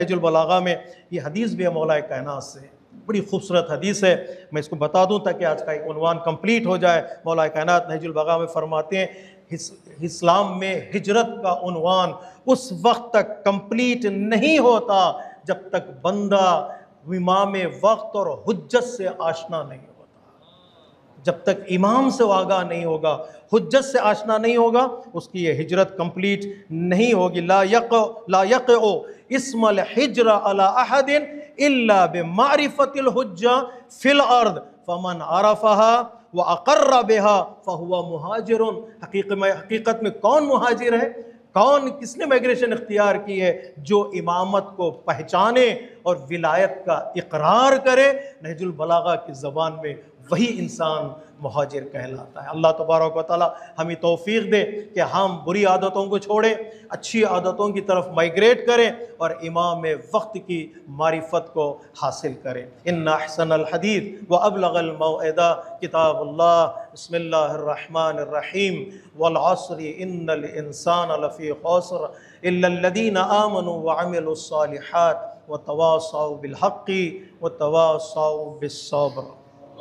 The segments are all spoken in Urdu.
نہج البلاغہ میں یہ حدیث بھی ہے مولا کائنات سے، بڑی خوبصورت حدیث ہے، میں اس کو بتا دوں تاکہ آج کا ایک عنوان کمپلیٹ ہو جائے۔ مولا کائنات نہج البلاغہ میں فرماتے ہیں اسلام میں ہجرت کا عنوان اس وقت تک کمپلیٹ نہیں ہوتا جب تک بندہ امام وقت اور حجت سے آشنا نہیں ہوتا، جب تک امام سے آگاہ نہیں ہوگا، حجت سے آشنا نہیں ہوگا، اس کی یہ ہجرت کمپلیٹ نہیں ہوگی۔ لا یقع اسم الحجر علی احد الا بمعرفت الحجہ فی الارض فمن عرفها واقر بها فهو مہاجر۔ حقیقت میں کون مہاجر ہے؟ کس نے مائگریشن اختیار کی ہے؟ جو امامت کو پہچانے اور ولایت کا اقرار کرے۔ نہج البلاغہ کی زبان میں وہی انسان مہاجر کہلاتا ہے۔ اللہ تبارک و تعالی ہمیں توفیق دے کہ ہم بری عادتوں کو چھوڑیں، اچھی عادتوں کی طرف مائگریٹ کریں اور امام وقت کی معرفت کو حاصل کریں۔ ان احسن الحدیث وابلغ الموعظہ کتاب اللہ۔ بسم اللہ الرحمن الرحیم۔ والعصر ان الانسان لفی خسر الا الذین آمنوا وعملوا الصالحات وتواصوا بالحق وتواصوا بالصبر۔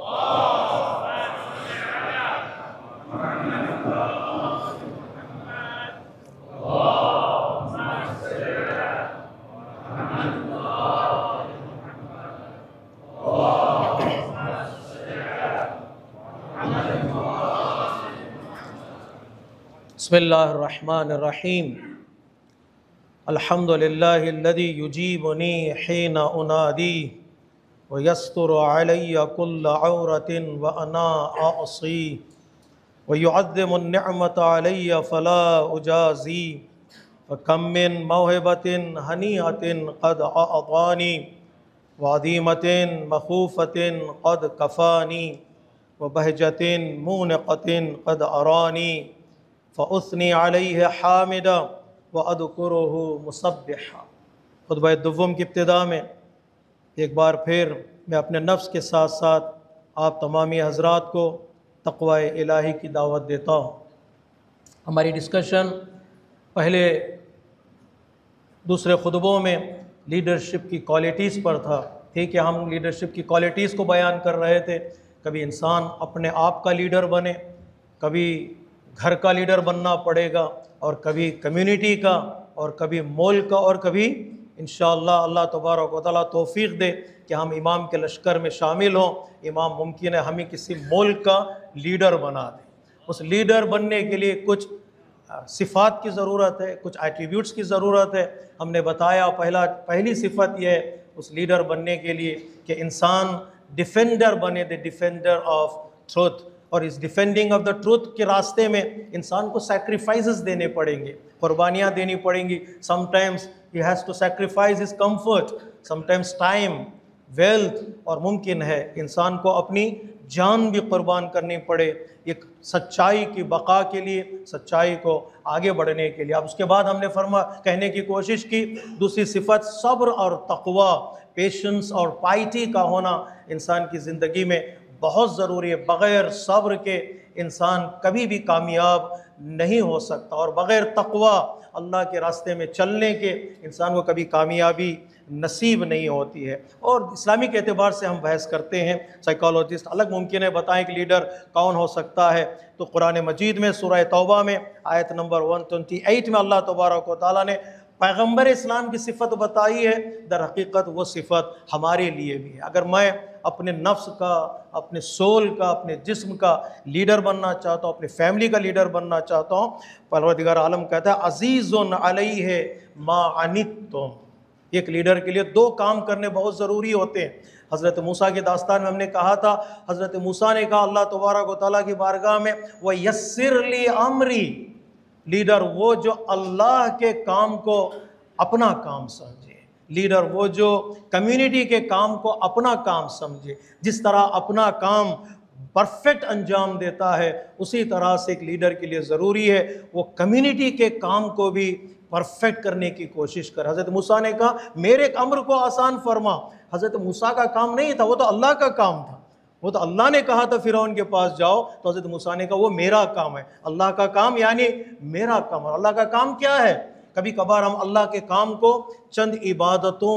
بسم اللہ الرحمن الرحیم۔ الحمد للہ الذی یجیبنی حین انادی ویستر علی کل عورۃ وانا اعصی ویعظم النعمۃ علی فلا اجازی فکم من موہبۃ ہنیۃ قد اعطانی وعظیمۃ مخوفۃ قد کفانی وبہجۃ مونقۃ قد ارانی فاثنی علیہ حامدا واذکرہ مسبحا۔ خطبہ دوم کی ابتدا میں ایک بار پھر میں اپنے نفس کے ساتھ ساتھ آپ تمامی حضرات کو تقوی الہی کی دعوت دیتا ہوں۔ ہماری ڈسکشن پہلے دوسرے خطبوں میں لیڈرشپ کی کوالٹیز پر تھا۔ ٹھیک ہے، ہم لیڈرشپ کی کوالٹیز کو بیان کر رہے تھے۔ کبھی انسان اپنے آپ کا لیڈر بنے، کبھی گھر کا لیڈر بننا پڑے گا، اور کبھی کمیونٹی کا، اور کبھی ملک کا، اور کبھی انشاءاللہ اللہ تبارک و تعالیٰ توفیق دے کہ ہم امام کے لشکر میں شامل ہوں۔ امام ممکن ہے ہمیں کسی ملک کا لیڈر بنا دیں۔ اس لیڈر بننے کے لیے کچھ صفات کی ضرورت ہے، کچھ ایٹریبیوٹس کی ضرورت ہے۔ ہم نے بتایا پہلی صفت یہ ہے اس لیڈر بننے کے لیے کہ انسان ڈیفینڈر بنے، دی ڈیفینڈر آف ٹروتھ، اور اس ڈیفینڈنگ آف دا ٹروتھ کے راستے میں انسان کو سیکریفائسز دینے پڑیں گے، قربانیاں دینی پڑیں گی۔ Some times he has to sacrifice his comfort, some times time, wealth, اور ممکن ہے انسان کو اپنی جان بھی قربان کرنی پڑے ایک سچائی کی بقا کے لیے، سچائی کو آگے بڑھنے کے لیے۔ اب اس کے بعد ہم نے کہنے کی کوشش کی دوسری صفت صبر اور تقوی، پیشنس اور پائٹی کا ہونا انسان کی زندگی میں بہت ضروری ہے۔ بغیر صبر کے انسان کبھی بھی کامیاب نہیں ہو سکتا، اور بغیر تقوی اللہ کے راستے میں چلنے کے انسان کو کبھی کامیابی نصیب نہیں ہوتی ہے۔ اور اسلامک اعتبار سے ہم بحث کرتے ہیں، سائیکالوجسٹ الگ ممکن ہے بتائیں کہ لیڈر کون ہو سکتا ہے۔ تو قرآن مجید میں سورہ توبہ میں آیت نمبر 128 میں اللہ تبارک و تعالیٰ نے پیغمبر اسلام کی صفت بتائی ہے۔ در حقیقت وہ صفت ہمارے لیے بھی ہے۔ اگر میں اپنے نفس کا، اپنے سول کا، اپنے جسم کا لیڈر بننا چاہتا ہوں، اپنی فیملی کا لیڈر بننا چاہتا ہوں، پروردگار عالم کہتا ہے عزیز علیہ ما عنتم۔ ایک لیڈر کے لیے دو کام کرنے بہت ضروری ہوتے ہیں۔ حضرت موسیٰ کی داستان میں ہم نے کہا تھا، حضرت موسیٰ نے کہا اللہ تبارک و تعالیٰ کی بارگاہ میں وَيَسِّرْ لِي أَمْرِي، لیڈر وہ جو اللہ کے کام کو اپنا کام سمجھے، لیڈر وہ جو کمیونٹی کے کام کو اپنا کام سمجھے۔ جس طرح اپنا کام پرفیکٹ انجام دیتا ہے، اسی طرح سے ایک لیڈر کے لیے ضروری ہے وہ کمیونٹی کے کام کو بھی پرفیکٹ کرنے کی کوشش کر۔ حضرت موسیٰ نے کہا میرے امر کو آسان فرما۔ حضرت موسیٰ کا کام نہیں تھا، وہ تو اللہ کا کام تھا۔ وہ تو اللہ نے کہا تھا فرعون کے پاس جاؤ، تو حضرت موسیٰ نے کہا وہ میرا کام ہے۔ اللہ کا کام یعنی میرا کام، اور اللہ کا کام کیا ہے؟ کبھی کبھار ہم اللہ کے کام کو چند عبادتوں